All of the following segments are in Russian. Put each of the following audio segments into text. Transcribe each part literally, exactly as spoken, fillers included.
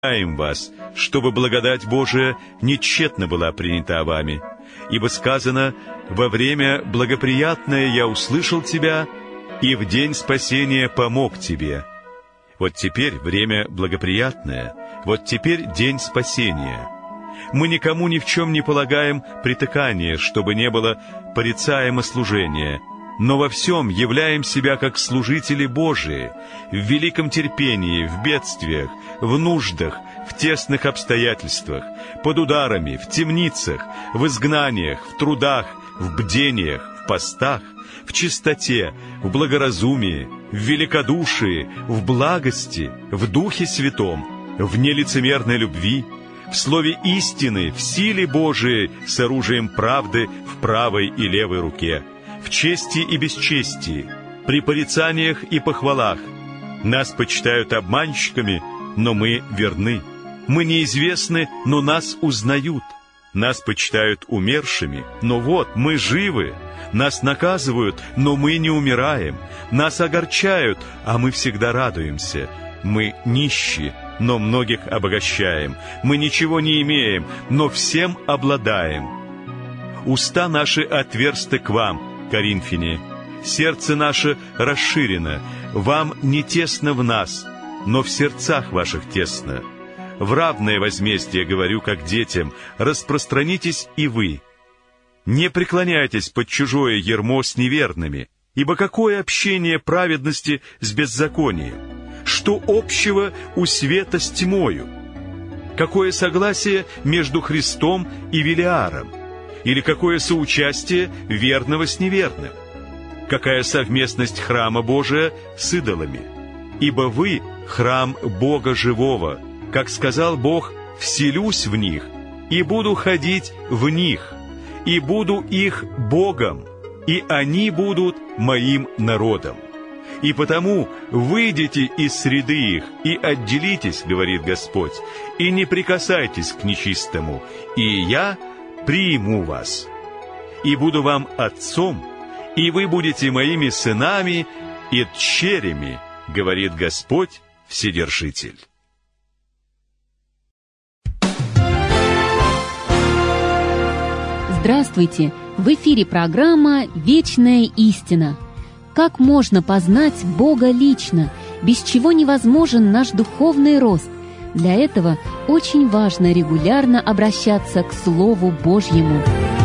Умоляем вас, чтобы благодать Божия нетщетно была принята вами. Ибо сказано: «Во время благоприятное я услышал тебя, и в день спасения помог тебе». Вот теперь время благоприятное, вот теперь день спасения. Мы никому ни в чем не полагаем притыкания, чтобы не было порицаемо служения, но во всем являем себя как служители Божии, в великом терпении, в бедствиях, в нуждах, в тесных обстоятельствах, под ударами, в темницах, в изгнаниях, в трудах, в бдениях, в постах, в чистоте, в благоразумии, в великодушии, в благости, в Духе Святом, в нелицемерной любви, в слове истины, в силе Божией с оружием правды в правой и левой руке, в чести и бесчестии, при порицаниях и похвалах. Нас почитают обманщиками, но мы верны. Мы неизвестны, но нас узнают. Нас почитают умершими, но вот мы живы. Нас наказывают, но мы не умираем. Нас огорчают, а мы всегда радуемся. Мы нищи, но многих обогащаем. Мы ничего не имеем, но всем обладаем. Уста наши отверсты к вам, Коринфяне. Сердце наше расширено. Вам не тесно в нас, но в сердцах ваших тесно. В равное возмездие говорю, как детям: распространитесь и вы. Не преклоняйтесь под чужое ярмо с неверными, ибо какое общение праведности с беззаконием? Что общего у света с тьмою? Какое согласие между Христом и Велиаром? Или какое соучастие верного с неверным? Какая совместность храма Божия с идолами? Ибо вы — храм Бога живого. Как сказал Бог: «Вселюсь в них, и буду ходить в них, и буду их Богом, и они будут моим народом». И потому выйдите из среды их и отделитесь, говорит Господь, и не прикасайтесь к нечистому, и я приму вас. И буду вам отцом, и вы будете моими сынами и дщерями, говорит Господь Вседержитель. Здравствуйте! В эфире программа «Вечная истина». Как можно познать Бога лично, без чего невозможен наш духовный рост? Для этого очень важно регулярно обращаться к Слову Божьему.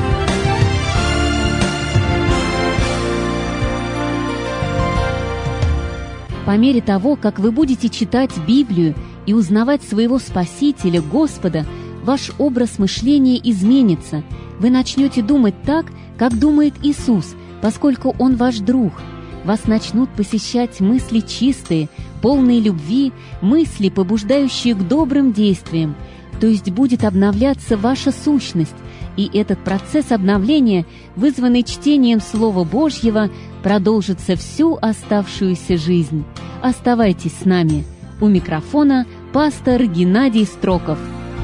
По мере того, как вы будете читать Библию и узнавать своего Спасителя, Господа, ваш образ мышления изменится. Вы начнете думать так, как думает Иисус, поскольку Он ваш друг. Вас начнут посещать мысли чистые, полные любви, мысли, побуждающие к добрым действиям. То есть будет обновляться ваша сущность, и этот процесс обновления, вызванный чтением Слова Божьего, продолжится всю оставшуюся жизнь. Оставайтесь с нами. У микрофона пастор Геннадий Строков.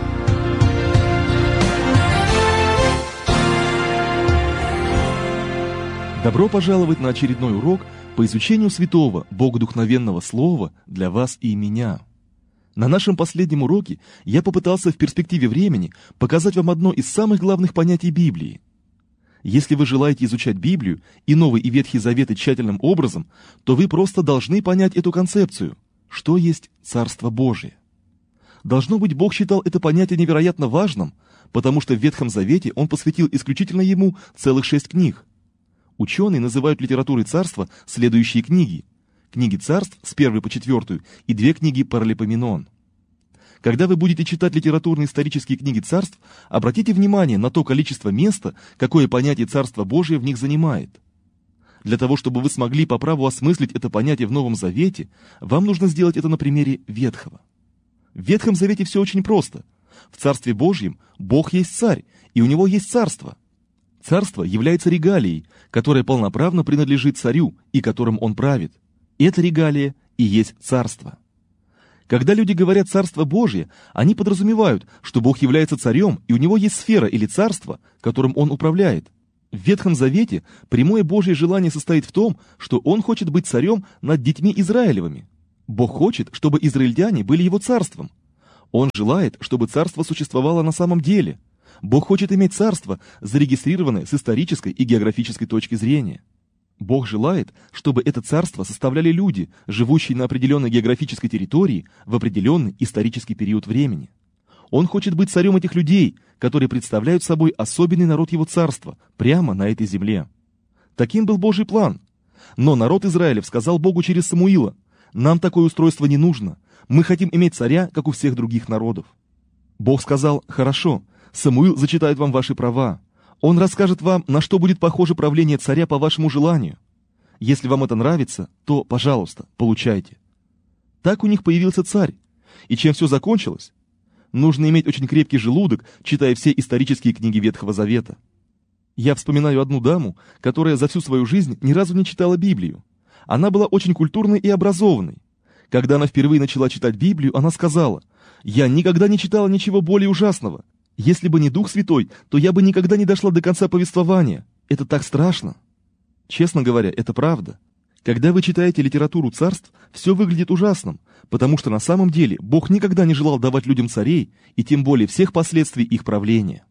Добро пожаловать на очередной урок по изучению святого, богодухновенного слова для вас и меня. На нашем последнем уроке я попытался в перспективе времени показать вам одно из самых главных понятий Библии. Если вы желаете изучать Библию и Новый и Ветхий Заветы тщательным образом, то вы просто должны понять эту концепцию, что есть Царство Божие. Должно быть, Бог считал это понятие невероятно важным, потому что в Ветхом Завете Он посвятил исключительно ему целых шесть книг. Ученые называют литературой царства следующие книги: книги царств с первой по четвертую и две книги Паралипоменон. Когда вы будете читать литературно-исторические книги царств, обратите внимание на то количество места, какое понятие Царства Божия в них занимает. Для того, чтобы вы смогли по праву осмыслить это понятие в Новом Завете, вам нужно сделать это на примере Ветхого. В Ветхом Завете все очень просто. В Царстве Божьем Бог есть царь, и у него есть царство. Царство является регалией, которая полноправно принадлежит царю и которым он правит. Это регалия и есть царство. Когда люди говорят «Царство Божье», они подразумевают, что Бог является царем, и у него есть сфера или царство, которым он управляет. В Ветхом Завете прямое Божье желание состоит в том, что он хочет быть царем над детьми Израилевыми. Бог хочет, чтобы израильтяне были его царством. Он желает, чтобы царство существовало на самом деле. Бог хочет иметь царство, зарегистрированное с исторической и географической точки зрения. Бог желает, чтобы это царство составляли люди, живущие на определенной географической территории в определенный исторический период времени. Он хочет быть царем этих людей, которые представляют собой особенный народ его царства, прямо на этой земле. Таким был Божий план. Но народ Израилев сказал Богу через Самуила: «Нам такое устройство не нужно. Мы хотим иметь царя, как у всех других народов». Бог сказал: «Хорошо, Самуил зачитает вам ваши права. Он расскажет вам, на что будет похоже правление царя по вашему желанию. Если вам это нравится, то, пожалуйста, получайте». Так у них появился царь. И чем все закончилось? Нужно иметь очень крепкий желудок, читая все исторические книги Ветхого Завета. Я вспоминаю одну даму, которая за всю свою жизнь ни разу не читала Библию. Она была очень культурной и образованной. Когда она впервые начала читать Библию, она сказала: «Я никогда не читала ничего более ужасного. Если бы не Дух Святой, то я бы никогда не дошла до конца повествования. Это так страшно». Честно говоря, это правда. Когда вы читаете литературу царств, все выглядит ужасным, потому что на самом деле Бог никогда не желал давать людям царей, и тем более всех последствий их правления.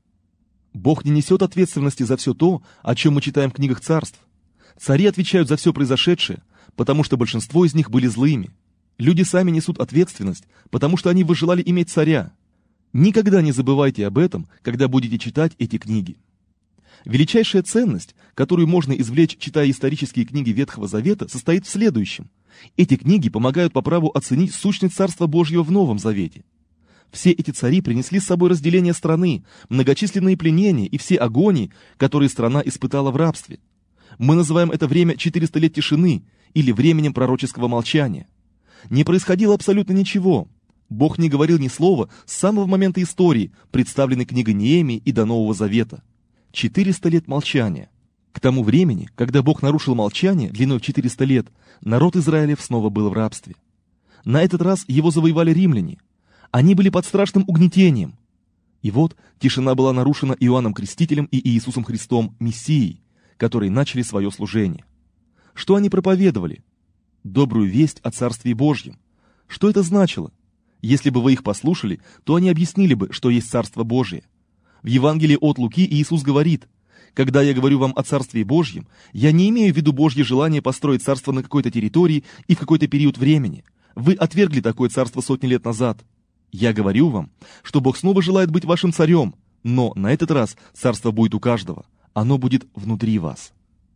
Бог не несет ответственности за все то, о чем мы читаем в книгах царств. Цари отвечают за все произошедшее, потому что большинство из них были злыми. Люди сами несут ответственность, потому что они возжелали иметь царя. Никогда не забывайте об этом, когда будете читать эти книги. Величайшая ценность, которую можно извлечь, читая исторические книги Ветхого Завета, состоит в следующем. Эти книги помогают по праву оценить сущность Царства Божьего в Новом Завете. Все эти цари принесли с собой разделение страны, многочисленные пленения и все агонии, которые страна испытала в рабстве. Мы называем это время четыреста лет тишины или временем пророческого молчания. Не происходило абсолютно ничего. Бог не говорил ни слова с самого момента истории, представленной книгой Неемии, и до Нового Завета. четыреста лет молчания. К тому времени, когда Бог нарушил молчание длиной в четыреста лет, народ Израилев снова был в рабстве. На этот раз его завоевали римляне. Они были под страшным угнетением. И вот тишина была нарушена Иоанном Крестителем и Иисусом Христом, Мессией, которые начали свое служение. Что они проповедовали? Добрую весть о Царстве Божьем. Что это значило? Если бы вы их послушали, то они объяснили бы, что есть Царство Божие. В Евангелии от Луки Иисус говорит: «Когда я говорю вам о Царстве Божьем, я не имею в виду Божье желание построить царство на какой-то территории и в какой-то период времени. Вы отвергли такое царство сотни лет назад. Я говорю вам, что Бог снова желает быть вашим царем, но на этот раз царство будет у каждого. Оно будет внутри вас».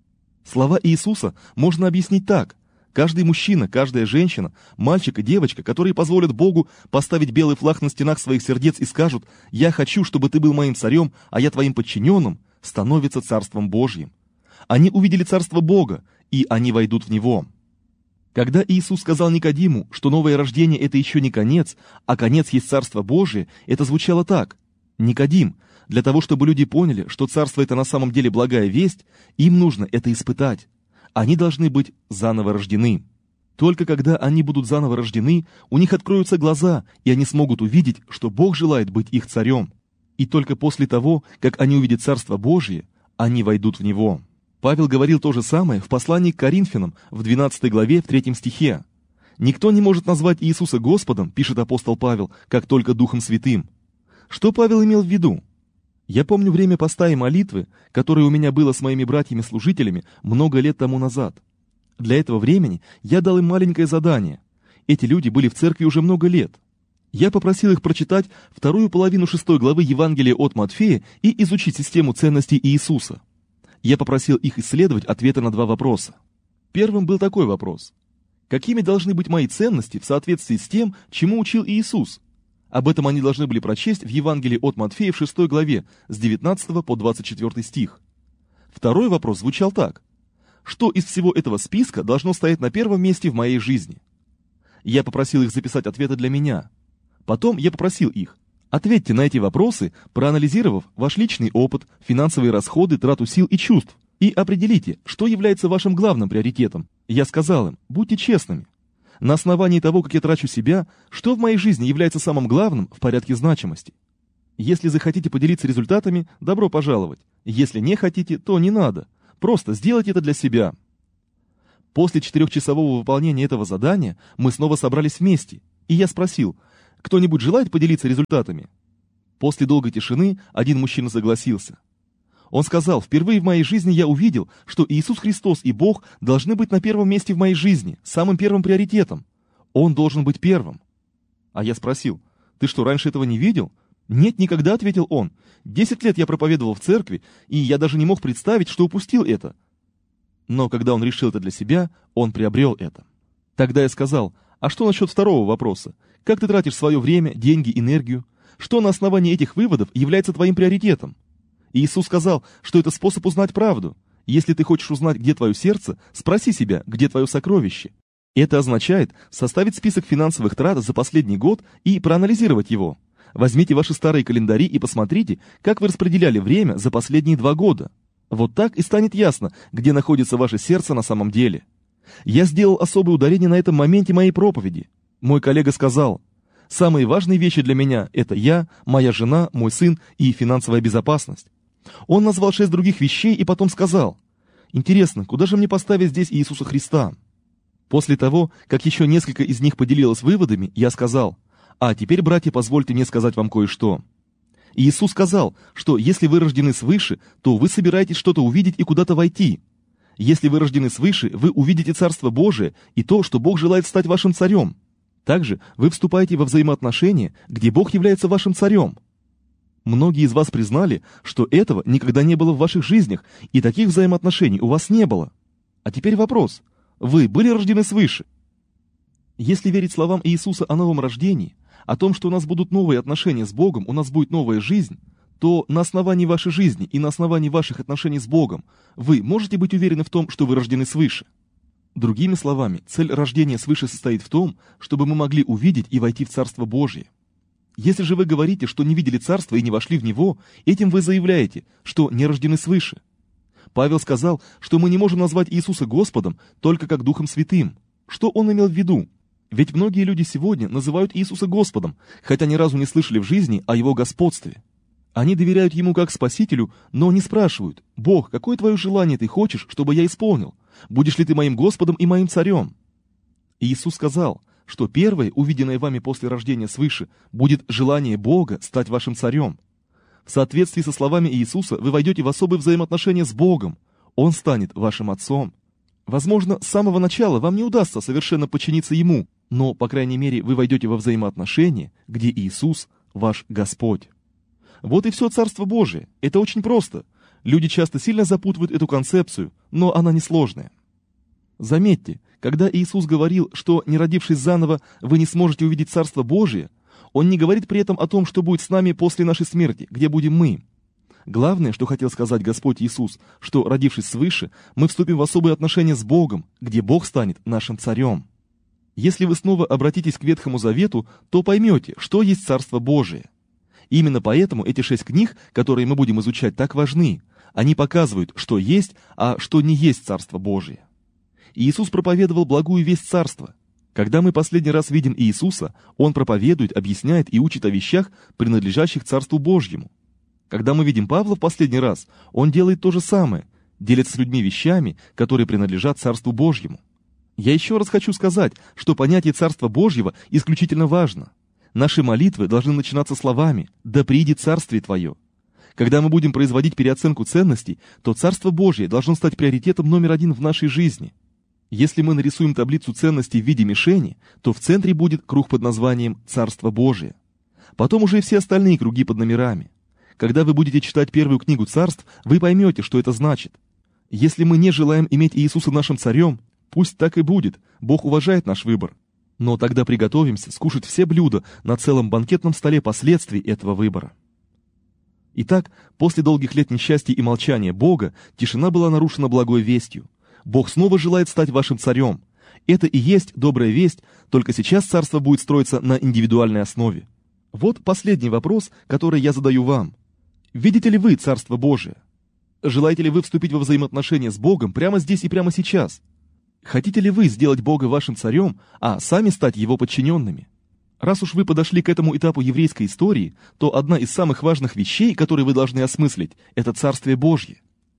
Слова Иисуса можно объяснить так. Каждый мужчина, каждая женщина, мальчик и девочка, которые позволят Богу поставить белый флаг на стенах своих сердец и скажут: «Я хочу, чтобы ты был моим царем, а я твоим подчиненным», становятся Царством Божьим. Они увидели Царство Бога, и они войдут в него. Когда Иисус сказал Никодиму, что новое рождение — это еще не конец, а конец есть Царство Божие, это звучало так: «Никодим, для того, чтобы люди поняли, что Царство — это на самом деле благая весть, им нужно это испытать. Они должны быть заново рождены. Только когда они будут заново рождены, у них откроются глаза, и они смогут увидеть, что Бог желает быть их царем. И только после того, как они увидят Царство Божие, они войдут в него». Павел говорил то же самое в послании к Коринфянам в двенадцатой главе в третьем стихе. «Никто не может назвать Иисуса Господом, пишет апостол Павел, как только Духом Святым». Что Павел имел в виду? Я помню время поста и молитвы, которое у меня было с моими братьями-служителями много лет тому назад. Для этого времени я дал им маленькое задание. Эти люди были в церкви уже много лет. Я попросил их прочитать вторую половину шестой главы Евангелия от Матфея и изучить систему ценностей Иисуса. Я попросил их исследовать ответы на два вопроса. Первым был такой вопрос: какими должны быть мои ценности в соответствии с тем, чему учил Иисус? Об этом они должны были прочесть в Евангелии от Матфея в шестой главе с девятнадцатого по двадцать четвёртый стих. Второй вопрос звучал так: что из всего этого списка должно стоять на первом месте в моей жизни? Я попросил их записать ответы для меня. Потом я попросил их: ответьте на эти вопросы, проанализировав ваш личный опыт, финансовые расходы, трату сил и чувств, и определите, что является вашим главным приоритетом. Я сказал им: будьте честными. На основании того, как я трачу себя, что в моей жизни является самым главным в порядке значимости. Если захотите поделиться результатами, добро пожаловать. Если не хотите, то не надо. Просто сделайте это для себя. После четырехчасового выполнения этого задания мы снова собрались вместе, и я спросил: Кто-нибудь желает поделиться результатами? После долгой тишины один мужчина согласился. Он сказал: «Впервые в моей жизни я увидел, что Иисус Христос и Бог должны быть на первом месте в моей жизни, самым первым приоритетом. Он должен быть первым». А я спросил: «Ты что, раньше этого не видел?» «Нет, никогда», — ответил он. «Десять лет я проповедовал в церкви, и я даже не мог представить, что упустил это». Но когда он решил это для себя, он приобрел это. Тогда я сказал: «А что насчет второго вопроса? Как ты тратишь свое время, деньги, энергию? Что на основании этих выводов является твоим приоритетом?» И Иисус сказал, что это способ узнать правду. Если ты хочешь узнать, где твое сердце, спроси себя, где твое сокровище. Это означает составить список финансовых трат за последний год и проанализировать его. Возьмите ваши старые календари и посмотрите, как вы распределяли время за последние два года. Вот так и станет ясно, где находится ваше сердце на самом деле. Я сделал особое ударение на этом моменте моей проповеди. Мой коллега сказал: «Самые важные вещи для меня – это я, моя жена, мой сын и финансовая безопасность». Он назвал шесть других вещей и потом сказал: «Интересно, куда же мне поставить здесь Иисуса Христа?» После того, как еще несколько из них поделилось выводами, я сказал: «А теперь, братья, позвольте мне сказать вам кое-что». Иисус сказал, что если вы рождены свыше, то вы собираетесь что-то увидеть и куда-то войти. Если вы рождены свыше, вы увидите Царство Божие и то, что Бог желает стать вашим царем. Также вы вступаете во взаимоотношения, где Бог является вашим царем. Многие из вас признали, что этого никогда не было в ваших жизнях, и таких взаимоотношений у вас не было. А теперь вопрос: вы были рождены свыше? Если верить словам Иисуса о новом рождении, о том, что у нас будут новые отношения с Богом, у нас будет новая жизнь, то на основании вашей жизни и на основании ваших отношений с Богом вы можете быть уверены в том, что вы рождены свыше. Другими словами, цель рождения свыше состоит в том, чтобы мы могли увидеть и войти в Царство Божие. Если же вы говорите, что не видели Царство и не вошли в него, этим вы заявляете, что не рождены свыше. Павел сказал, что мы не можем назвать Иисуса Господом только как Духом Святым. Что он имел в виду? Ведь многие люди сегодня называют Иисуса Господом, хотя ни разу не слышали в жизни о Его господстве. Они доверяют Ему как Спасителю, но не спрашивают: «Бог, какое твое желание ты хочешь, чтобы я исполнил? Будешь ли ты моим Господом и моим царем?» Иисус сказал, что первое, увиденное вами после рождения свыше, будет желание Бога стать вашим царем. В соответствии со словами Иисуса вы войдете в особые взаимоотношения с Богом. Он станет вашим отцом. Возможно, с самого начала вам не удастся совершенно подчиниться Ему, но, по крайней мере, вы войдете во взаимоотношения, где Иисус ваш Господь. Вот и все Царство Божие. Это очень просто. Люди часто сильно запутывают эту концепцию, но она несложная. Заметьте, когда Иисус говорил, что, не родившись заново, вы не сможете увидеть Царство Божие, Он не говорит при этом о том, что будет с нами после нашей смерти, где будем мы. Главное, что хотел сказать Господь Иисус, что, родившись свыше, мы вступим в особые отношения с Богом, где Бог станет нашим царем. Если вы снова обратитесь к Ветхому Завету, то поймете, что есть Царство Божие. Именно поэтому эти шесть книг, которые мы будем изучать, так важны. Они показывают, что есть, а что не есть Царство Божие. Иисус проповедовал благую весть Царства. Когда мы последний раз видим Иисуса, Он проповедует, объясняет и учит о вещах, принадлежащих Царству Божьему. Когда мы видим Павла в последний раз, он делает то же самое, делится с людьми вещами, которые принадлежат Царству Божьему. Я еще раз хочу сказать, что понятие Царства Божьего исключительно важно. Наши молитвы должны начинаться словами «Да приидет Царствие Твое». Когда мы будем производить переоценку ценностей, то Царство Божье должно стать приоритетом номер один в нашей жизни. Если мы нарисуем таблицу ценностей в виде мишени, то в центре будет круг под названием «Царство Божие». Потом уже и все остальные круги под номерами. Когда вы будете читать первую книгу Царств, вы поймете, что это значит. Если мы не желаем иметь Иисуса нашим царем, пусть так и будет, Бог уважает наш выбор. Но тогда приготовимся скушать все блюда на целом банкетном столе последствий этого выбора. Итак, после долгих лет несчастья и молчания Бога, тишина была нарушена благой вестью. Бог снова желает стать вашим царем. Это и есть добрая весть, только сейчас царство будет строиться на индивидуальной основе. Вот последний вопрос, который я задаю вам. Видите ли вы Царство Божие? Желаете ли вы вступить во взаимоотношения с Богом прямо здесь и прямо сейчас? Хотите ли вы сделать Бога вашим царем, а сами стать Его подчиненными? Раз уж вы подошли к этому этапу еврейской истории, то одна из самых важных вещей, которые вы должны осмыслить, это Царствие Божье.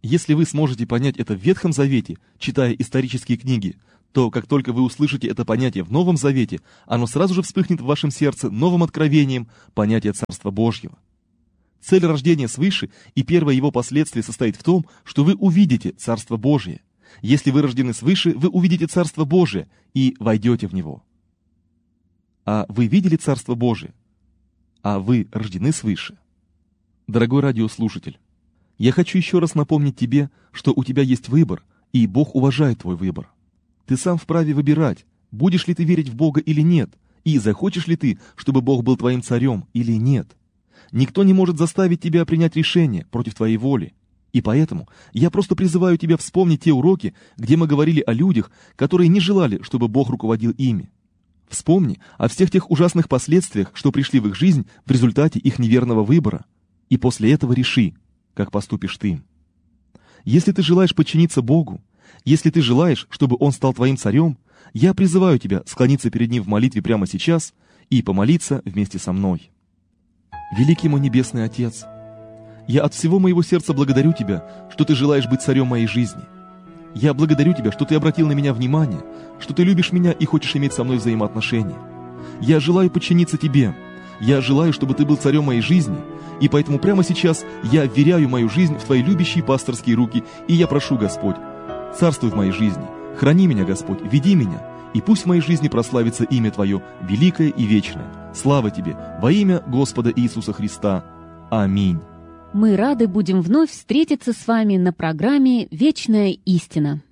Если вы сможете понять это в Ветхом Завете, читая исторические книги, то как только вы услышите это понятие в Новом Завете, оно сразу же вспыхнет в вашем сердце новым откровением понятия Царства Божьего. Цель рождения свыше и первое его последствие состоит в том, что вы увидите Царство Божие. Если вы рождены свыше, вы увидите Царство Божие и войдете в него. А вы видели Царство Божие? А вы рождены свыше? Дорогой радиослушатель, я хочу еще раз напомнить тебе, что у тебя есть выбор, и Бог уважает твой выбор. Ты сам вправе выбирать, будешь ли ты верить в Бога или нет, и захочешь ли ты, чтобы Бог был твоим царем или нет. Никто не может заставить тебя принять решение против твоей воли. И поэтому я просто призываю тебя вспомнить те уроки, где мы говорили о людях, которые не желали, чтобы Бог руководил ими. Вспомни о всех тех ужасных последствиях, что пришли в их жизнь в результате их неверного выбора. И после этого реши, как поступишь ты. Если ты желаешь подчиниться Богу, если ты желаешь, чтобы Он стал твоим царем, я призываю тебя склониться перед Ним в молитве прямо сейчас и помолиться вместе со мной. Великий мой Небесный Отец, я от всего моего сердца благодарю Тебя, что Ты желаешь быть царем моей жизни. Я благодарю Тебя, что Ты обратил на меня внимание, что Ты любишь меня и хочешь иметь со мной взаимоотношения. Я желаю подчиниться Тебе. Я желаю, чтобы Ты был царем моей жизни, и поэтому прямо сейчас я вверяю мою жизнь в Твои любящие пасторские руки, и я прошу, Господь, царствуй в моей жизни, храни меня, Господь, веди меня, и пусть в моей жизни прославится имя Твое, великое и вечное. Слава Тебе во имя Господа Иисуса Христа. Аминь. Мы рады будем вновь встретиться с вами на программе «Вечная истина».